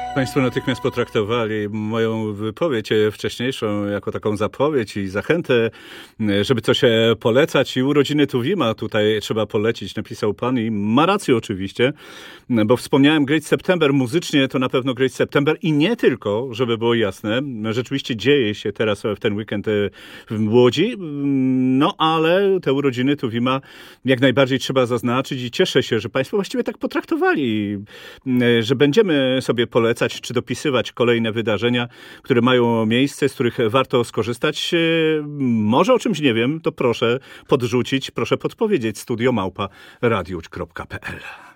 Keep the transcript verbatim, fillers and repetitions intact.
Państwo natychmiast potraktowali moją wypowiedź wcześniejszą jako taką zapowiedź i zachętę, żeby coś polecać. I urodziny Tuwima tutaj trzeba polecić, napisał pan i ma rację oczywiście, bo wspomniałem Great September, muzycznie to na pewno Great September i nie tylko, żeby było jasne. Rzeczywiście dzieje się teraz w ten weekend w Łodzi, no ale te urodziny Tuwima jak najbardziej trzeba zaznaczyć i cieszę się, że państwo właściwie tak potraktowali, że będziemy sobie polecać czy dopisywać kolejne wydarzenia, które mają miejsce, z których warto skorzystać. Może o czymś nie wiem, to proszę podrzucić, proszę podpowiedzieć studio małpa radiusz kropka p l.